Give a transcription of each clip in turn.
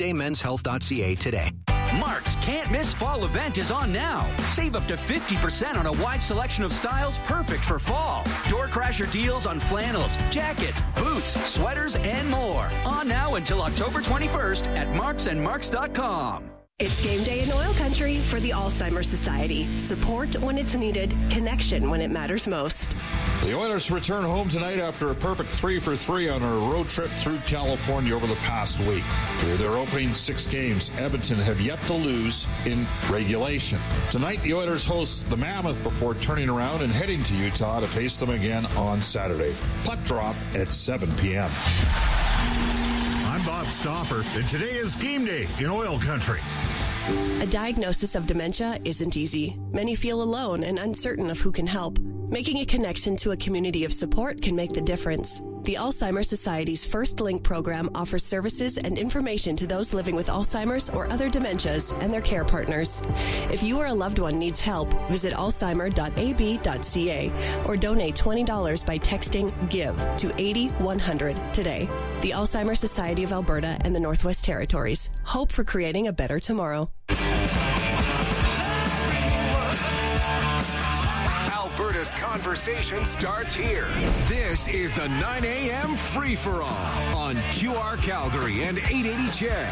usamenshealth.ca today. Mark's Can't Miss Fall event is on now. Save up to 50% on a wide selection of styles perfect for fall. Door crasher deals on flannels, jackets, boots, sweaters, and more. On now until October 21st at marksandmarks.com. It's game day in Oil Country for the Alzheimer's Society. Support when it's needed, connection when it matters most. The Oilers return home tonight after a perfect 3-for-3 on a road trip through California over the past week. Through their opening 6 games, Edmonton have yet to lose in regulation. Tonight, the Oilers host the Mammoth before turning around and heading to Utah to face them again on Saturday. Puck drop at 7 p.m. I'm Bob Stauffer, and today is game day in Oil Country. A diagnosis of dementia isn't easy. Many feel alone and uncertain of who can help. Making a connection to a community of support can make the difference. The Alzheimer's Society's First Link program offers services and information to those living with Alzheimer's or other dementias and their care partners. If you or a loved one needs help, visit alzheimer.ab.ca or donate $20 by texting GIVE to 80-100 today. The Alzheimer's Society of Alberta and the Northwest Territories. Hope for creating a better tomorrow. Alberta's conversation starts here. This is the 9 a.m. free-for-all on QR Calgary and 880 CHED.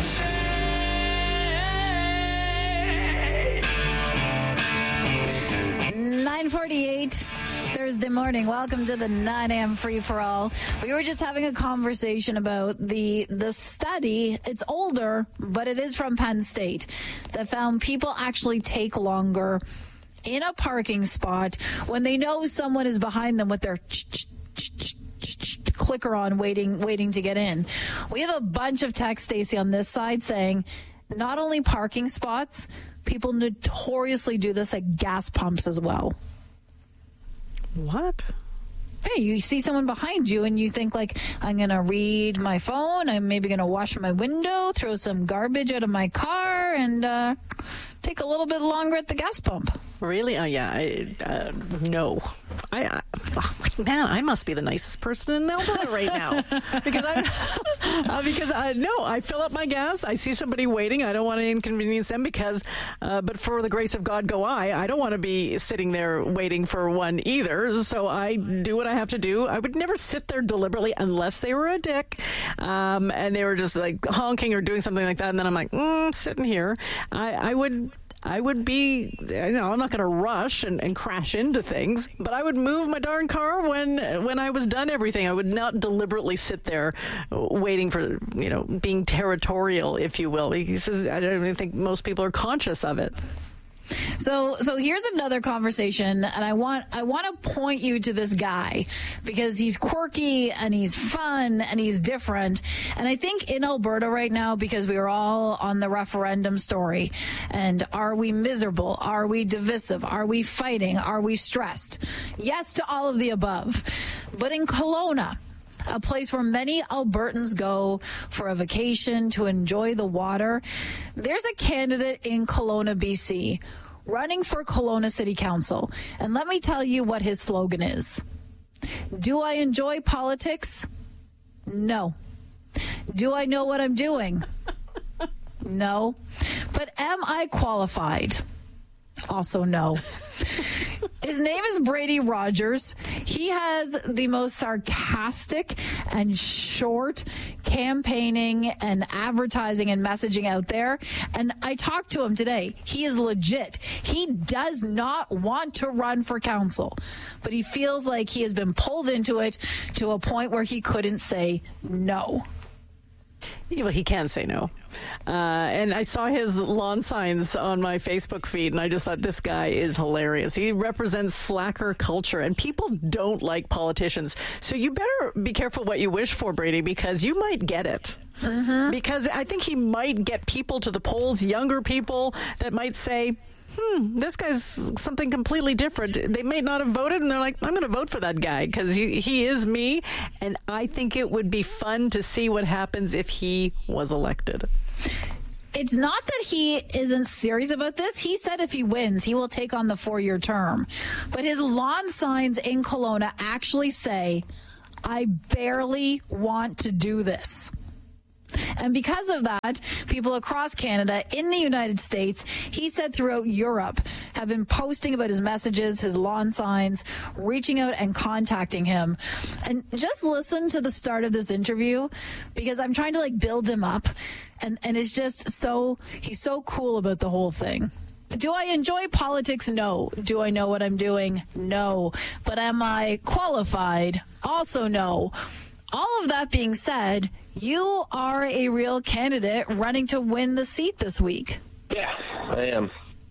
9:48 Thursday morning. Welcome to the 9 a.m. free-for-all. We were just having a conversation about the study. It's older, but it is from Penn State, that found people actually take longer in a parking spot when they know someone is behind them with their clicker on waiting to get in. We have a bunch of text, Stacey, on this side saying not only parking spots, people notoriously do this at gas pumps as well. What? Hey, you see someone behind you and you think, like, I'm going to read my phone, I'm maybe going to wash my window, throw some garbage out of my car, and take a little bit longer at the gas pump. Really? No. I must be the nicest person in Alberta right now because I fill up my gas. I see somebody waiting. I don't want to inconvenience them because, but for the grace of God go I don't want to be sitting there waiting for one either. So I do what I have to do. I would never sit there deliberately unless they were a dick, and they were just like honking or doing something like that. And then I'm like, sitting here. I would be, I'm not going to rush and crash into things, but I would move my darn car when I was done everything. I would not deliberately sit there waiting for, being territorial, if you will. Because I don't even think most people are conscious of it. So here's another conversation, and I want to point you to this guy because he's quirky and he's fun and he's different. And I think in Alberta right now, because we are all on the referendum story, and are we miserable? Are we divisive? Are we fighting? Are we stressed? Yes to all of the above. But in Kelowna, a place where many Albertans go for a vacation to enjoy the water, there's a candidate in Kelowna, BC, running for Kelowna City Council. And let me tell you what his slogan is. Do I enjoy politics? No. Do I know what I'm doing? No. But am I qualified? Also no. His name is Brady Rogers. He has the most sarcastic and short campaigning and advertising and messaging out there. And I talked to him today. He is legit. He does not want to run for council, but he feels like he has been pulled into it to a point where he couldn't say no. Well, he can say no. And I saw his lawn signs on my Facebook feed, and I just thought this guy is hilarious. He represents slacker culture, and people don't like politicians. So you better be careful what you wish for, Brady, because you might get it. Mm-hmm. Because I think he might get people to the polls, younger people that might say, this guy's something completely different. They may not have voted, and they're like, I'm going to vote for that guy because he is me. And I think it would be fun to see what happens if he was elected. It's not that he isn't serious about this. He said if he wins, he will take on the 4-year term. But his lawn signs in Kelowna actually say, I barely want to do this. And because of that, people across Canada, in the United States, he said throughout Europe, have been posting about his messages, his lawn signs, reaching out and contacting him. And just listen to the start of this interview, because I'm trying to build him up. And it's just he's so cool about the whole thing. Do I enjoy politics? No. Do I know what I'm doing? No. But am I qualified? Also no. All of that being said, you are a real candidate running to win the seat this week. Yeah, I am.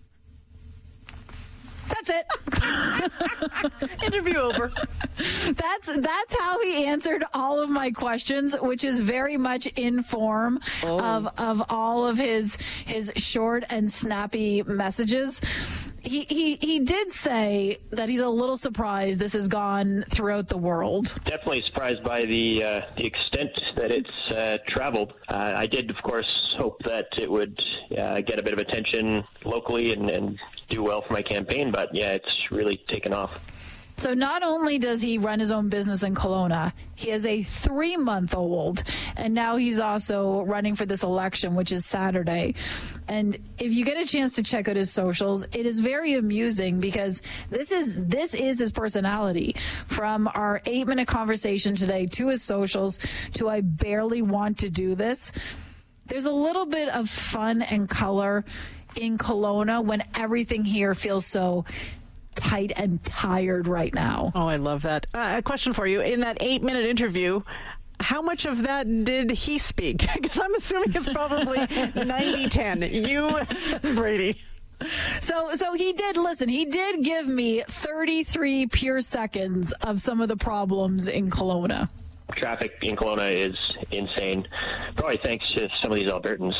That's it. Interview over. That's how he answered all of my questions, which is very much in form of all of his short and snappy messages. He did say that he's a little surprised this has gone throughout the world. Definitely surprised by the extent that it's traveled. I did, of course, hope that it would get a bit of attention locally and do well for my campaign, but yeah, it's really taken off. So not only does he run his own business in Kelowna, he has a 3-month-old, and now he's also running for this election, which is Saturday. And if you get a chance to check out his socials, it is very amusing, because this is his personality. From our 8-minute conversation today to his socials to I barely want to do this. There's a little bit of fun and color in Kelowna when everything here feels so tight and tired right now. Oh, I love that. A question for you. In that 8-minute interview, how much of that did he speak? Because I'm assuming it's probably 90-10. You, Brady. So he did give me 33 pure seconds of some of the problems in Kelowna. Traffic in Kelowna is insane. Probably thanks to some of these Albertans.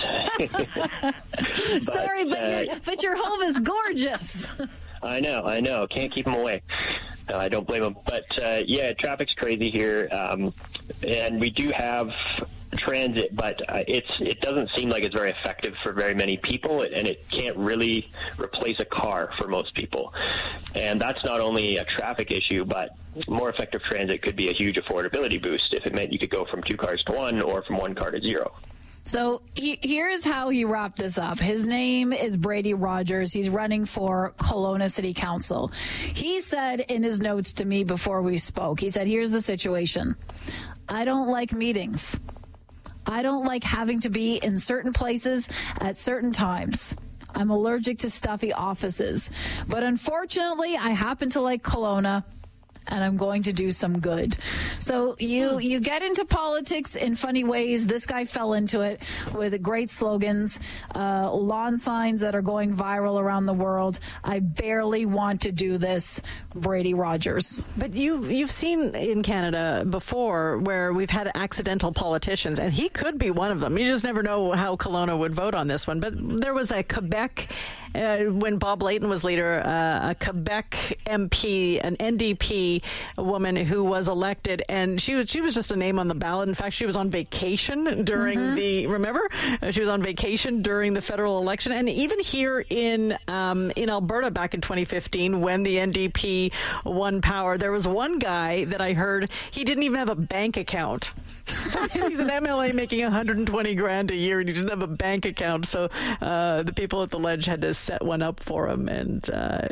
Sorry, but your home is gorgeous. I know. Can't keep them away. I don't blame them. But, yeah, traffic's crazy here. And we do have transit, but it doesn't seem like it's very effective for very many people, and it can't really replace a car for most people. And that's not only a traffic issue, but more effective transit could be a huge affordability boost if it meant you could go from 2 cars to 1 or from 1 car to 0. So here's how he wrapped this up. His name is Brady Rogers. He's running for Kelowna City Council. He said in his notes to me before we spoke, he said, here's the situation. I don't like meetings. I don't like having to be in certain places at certain times. I'm allergic to stuffy offices. But unfortunately, I happen to like Kelowna, and I'm going to do some good. So you get into politics in funny ways. This guy fell into it with great slogans, lawn signs that are going viral around the world. I barely want to do this, Brady Rogers. But you've seen in Canada before where we've had accidental politicians, and he could be one of them. You just never know how Kelowna would vote on this one. But there was a Quebec, when Bob Layton was leader, a Quebec MP, an NDP woman who was elected, and she was just a name on the ballot. In fact, she was on vacation during remember? She was on vacation during the federal election. And even here in Alberta back in 2015, when the NDP won power, there was one guy that I heard, he didn't even have a bank account. So he's an MLA making $120,000 a year, and he didn't have a bank account. So the people at the Ledge had to set one up for him. And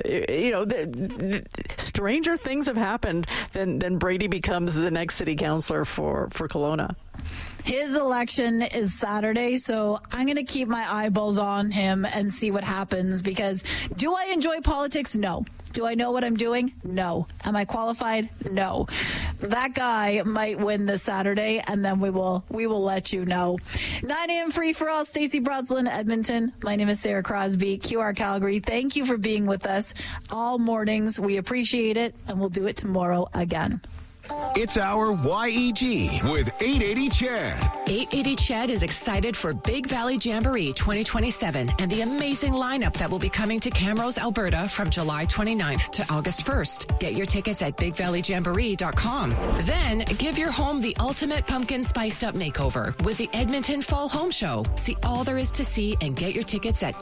stranger things have happened than Brady becomes the next city councilor for Kelowna. His election is Saturday, so I'm going to keep my eyeballs on him and see what happens, because do I enjoy politics? No. Do I know what I'm doing? No. Am I qualified? No. That guy might win this Saturday, and then we will let you know. 9 a.m. free for all. Stacey Broadslin, Edmonton. My name is Sarah Crosby, QR Calgary. Thank you for being with us all mornings. We appreciate it, and we'll do it tomorrow again. It's our YEG with 880 Chad. 880 Chad is excited for Big Valley Jamboree 2027 and the amazing lineup that will be coming to Camrose, Alberta from July 29th to August 1st. Get your tickets at BigValleyJamboree.com. Then give your home the ultimate pumpkin spiced up makeover with the Edmonton Fall Home Show. See all there is to see and get your tickets at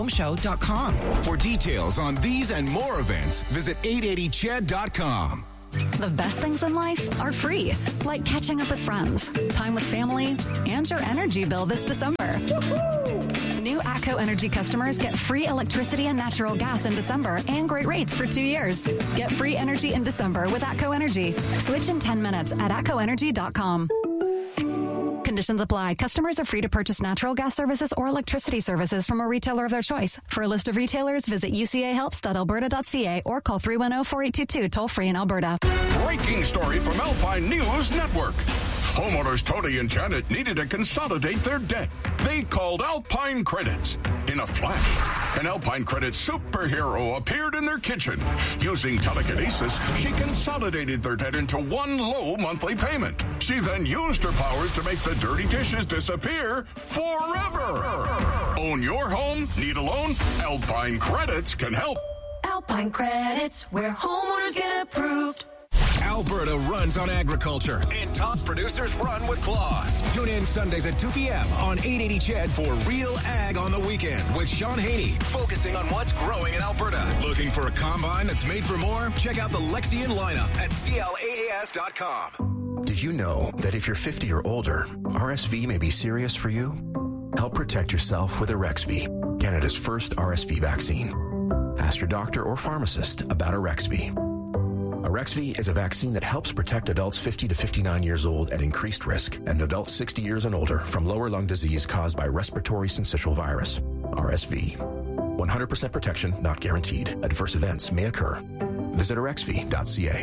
EdmontonFallHomeShow.com. For details on these and more events, visit 880chad.com. The best things in life are free, like catching up with friends, time with family, and your energy bill this December. New ATCO Energy customers get free electricity and natural gas in December and great rates for 2 years. Get free energy in December with ATCO Energy. Switch in 10 minutes at atcoenergy.com. Conditions apply. Customers are free to purchase natural gas services or electricity services from a retailer of their choice. For a list of retailers, visit ucahelps.alberta.ca or call 310-4822 toll-free in Alberta. Breaking story from Alpine News Network. Homeowners Tony and Janet needed to consolidate their debt. They called Alpine Credits. In a flash, an Alpine Credits superhero appeared in their kitchen. Using telekinesis, she consolidated their debt into one low monthly payment. She then used her powers to make the dirty dishes disappear forever. Own your home? Need a loan? Alpine Credits can help. Alpine Credits, where homeowners get approved. Alberta runs on agriculture, and top producers run with claws. Tune in Sundays at 2 p.m. on 880 CHED for Real Ag on the Weekend with Sean Haney, focusing on what's growing in Alberta. Looking for a combine that's made for more? Check out the Lexion lineup at CLAAS.com. Did you know that if you're 50 or older, RSV may be serious for you? Help protect yourself with Arexvy, Canada's first RSV vaccine. Ask your doctor or pharmacist about Arexvy. Arexvy is a vaccine that helps protect adults 50 to 59 years old at increased risk and adults 60 years and older from lower lung disease caused by respiratory syncytial virus, RSV. 100% protection not guaranteed. Adverse events may occur. Visit arexvy.ca.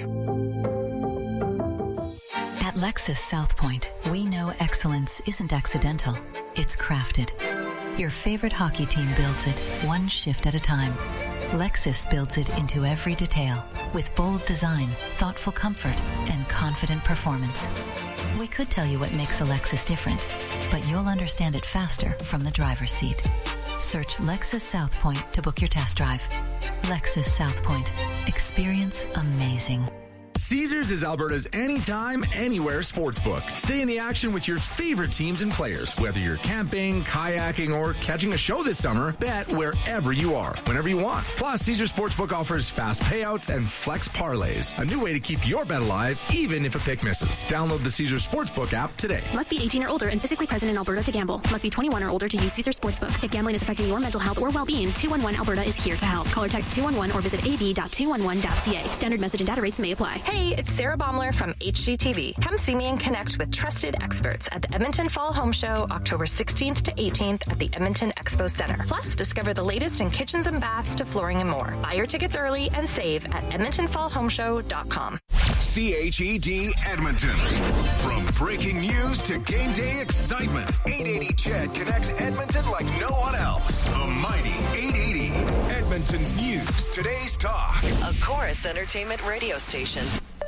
At Lexus South Point, we know excellence isn't accidental. It's crafted. Your favorite hockey team builds it, one shift at a time. Lexus builds it into every detail with bold design, thoughtful comfort, and confident performance. We could tell you what makes a Lexus different, but you'll understand it faster from the driver's seat. Search Lexus South Point to book your test drive. Lexus South Point. Experience amazing. Caesars is Alberta's anytime, anywhere sportsbook. Stay in the action with your favorite teams and players. Whether you're camping, kayaking, or catching a show this summer, bet wherever you are, whenever you want. Plus, Caesars Sportsbook offers fast payouts and flex parlays, a new way to keep your bet alive, even if a pick misses. Download the Caesars Sportsbook app today. Must be 18 or older and physically present in Alberta to gamble. Must be 21 or older to use Caesars Sportsbook. If gambling is affecting your mental health or well-being, 211 Alberta is here to help. Call or text 211 or visit ab.211.ca. Standard message and data rates may apply. Hey, it's Sarah Baumler from HGTV. Come see me and connect with trusted experts at the Edmonton Fall Home Show, October 16th to 18th at the Edmonton Expo Center. Plus, discover the latest in kitchens and baths to flooring and more. Buy your tickets early and save at EdmontonFallHomeShow.com. CHED Edmonton. From breaking news to game day excitement, 880 CHED connects Edmonton like no one else. The mighty 880. Edmonton's news, today's talk. A Chorus Entertainment radio station.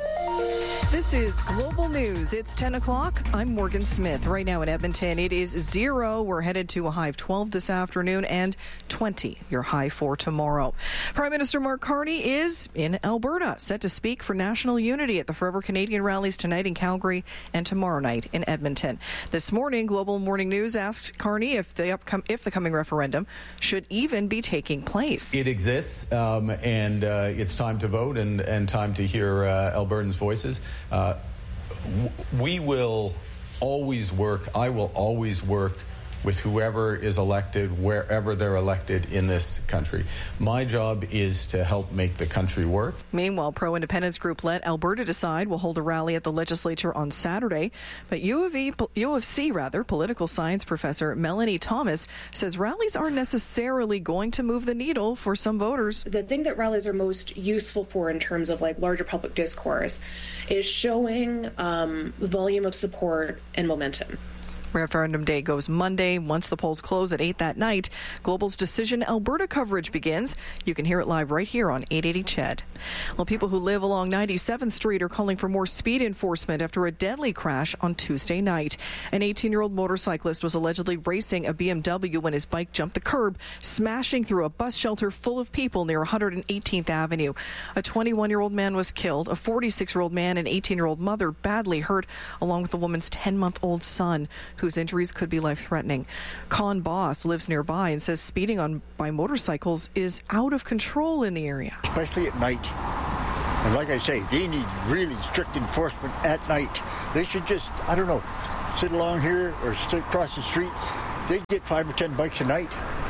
This is Global News. It's 10 o'clock. I'm Morgan Smith. Right now in Edmonton, it is 0. We're headed to a high of 12 this afternoon and 20, your high for tomorrow. Prime Minister Mark Carney is in Alberta, set to speak for national unity at the Forever Canadian rallies tonight in Calgary and tomorrow night in Edmonton. This morning, Global Morning News asked Carney if the coming referendum should even be taking place. It exists, and it's time to vote and time to hear Albertans' voices. We will always work, I will always work with whoever is elected, wherever they're elected in this country. My job is to help make the country work. Meanwhile, pro-independence group Let Alberta Decide will hold a rally at the legislature on Saturday. But U of C political science professor Melanie Thomas says rallies aren't necessarily going to move the needle for some voters. The thing that rallies are most useful for in terms of like larger public discourse is showing volume of support and momentum. Referendum day goes Monday. Once the polls close at 8 that night, Global's Decision Alberta coverage begins. You can hear it live right here on 880 CHED. Well, people who live along 97th Street are calling for more speed enforcement after a deadly crash on Tuesday night. An 18-year-old motorcyclist was allegedly racing a BMW when his bike jumped the curb, smashing through a bus shelter full of people near 118th Avenue. A 21-year-old man was killed. A 46-year-old man and 18-year-old mother badly hurt, along with the woman's 10-month-old son, whose injuries could be life-threatening. Con Boss lives nearby and says speeding by motorcycles is out of control in the area. Especially at night. And like I say, they need really strict enforcement at night. They should just, I don't know, sit along here or sit across the street. They get 5 or 10 bikes a night.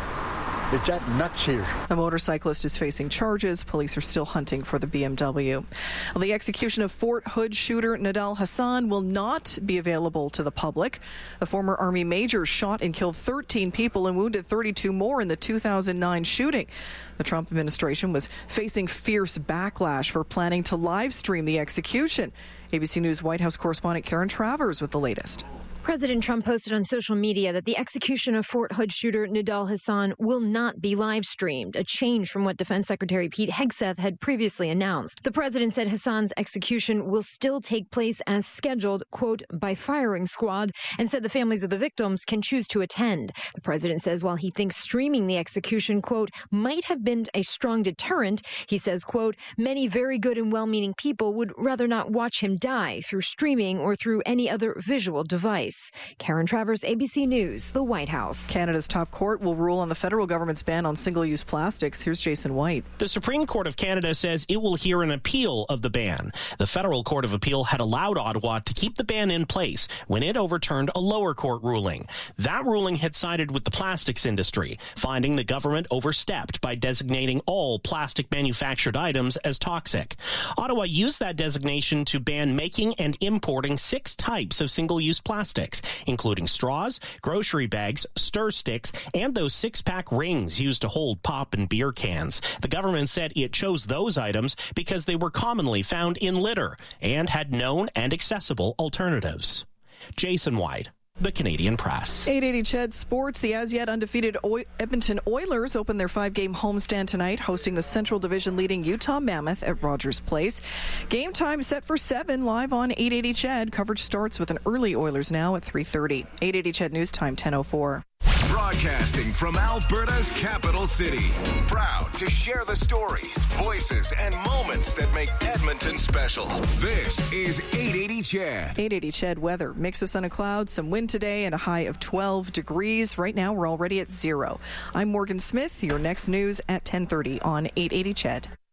It's that nuts here. A motorcyclist is facing charges. Police are still hunting for the BMW. Well, the execution of Fort Hood shooter Nidal Hasan will not be available to the public. The former Army major shot and killed 13 people and wounded 32 more in the 2009 shooting. The Trump administration was facing fierce backlash for planning to live stream the execution. ABC News White House correspondent Karen Travers with the latest. President Trump posted on social media that the execution of Fort Hood shooter Nidal Hasan will not be live streamed, a change from what Defense Secretary Pete Hegseth had previously announced. The president said Hasan's execution will still take place as scheduled, quote, by firing squad, and said the families of the victims can choose to attend. The president says while he thinks streaming the execution, quote, might have been a strong deterrent, he says, quote, many very good and well-meaning people would rather not watch him die through streaming or through any other visual device. Karen Travers, ABC News, the White House. Canada's top court will rule on the federal government's ban on single-use plastics. Here's Jason White. The Supreme Court of Canada says it will hear an appeal of the ban. The Federal Court of Appeal had allowed Ottawa to keep the ban in place when it overturned a lower court ruling. That ruling had sided with the plastics industry, finding the government overstepped by designating all plastic manufactured items as toxic. Ottawa used that designation to ban making and importing 6 types of single-use plastics, including straws, grocery bags, stir sticks, and those 6-pack rings used to hold pop and beer cans. The government said it chose those items because they were commonly found in litter and had known and accessible alternatives. Jason White, The Canadian Press. 880 CHED Sports. The as-yet undefeated Edmonton Oilers open their 5-game homestand tonight, hosting the Central Division-leading Utah Mammoth at Rogers Place. Game time set for 7 live on 880 CHED. Coverage starts with an early Oilers now at 3:30. 880 CHED News Time, 10:04. Broadcasting from Alberta's capital city. Proud to share the stories, voices, and moments that make Edmonton special. This is 880 CHED. 880 CHED weather. Mix of sun and clouds, some wind today, and a high of 12 degrees. Right now, we're already at 0. I'm Morgan Smith. Your next news at 10:30 on 880 CHED.